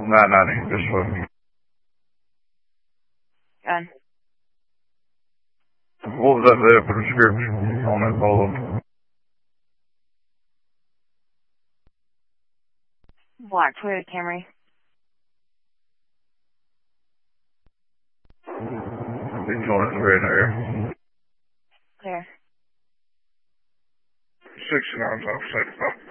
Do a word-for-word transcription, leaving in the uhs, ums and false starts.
nine ninety. This one. Gun. What was that there for the description on that photo? Black Toyota Camry. He's on his red hair. Clear. sixty-nine, I'll say.